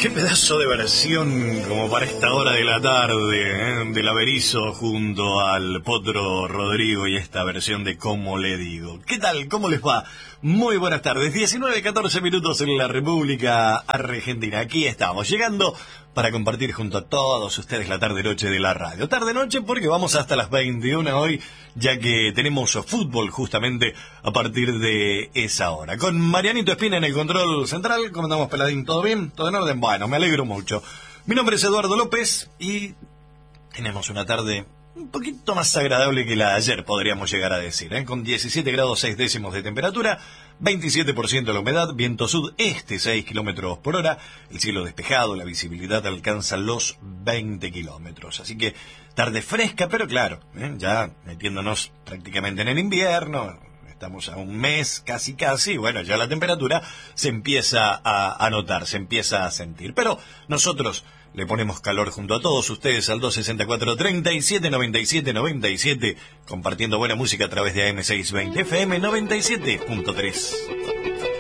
Qué pedazo de versión como para esta hora de la tarde, del Averizo junto al Potro Rodrigo y esta versión de Cómo le digo. ¿Qué tal? ¿Cómo les va? Muy buenas tardes, 19:14 minutos en la República Argentina. Aquí estamos, llegando para compartir junto a todos ustedes la tarde-noche de la radio. Tarde-noche porque vamos hasta las 21 hoy, ya que tenemos fútbol justamente a partir de esa hora. Con Marianito Espina en el control central, ¿cómo andamos, Peladín? ¿Todo bien? ¿Todo en orden? Bueno, me alegro mucho. Mi nombre es Eduardo López y tenemos una tarde un poquito más agradable que la de ayer, podríamos llegar a decir, con 17 grados 6 décimos de temperatura, 27% de la humedad, viento sudeste 6 kilómetros por hora, el cielo despejado, la visibilidad alcanza los 20 kilómetros. Así que tarde fresca, pero claro, ya metiéndonos prácticamente en el invierno, estamos a un mes casi, bueno, ya la temperatura se empieza a notar, se empieza a sentir. Pero nosotros le ponemos calor junto a todos ustedes al 264-3797-97, compartiendo buena música a través de AM620 FM 97.3.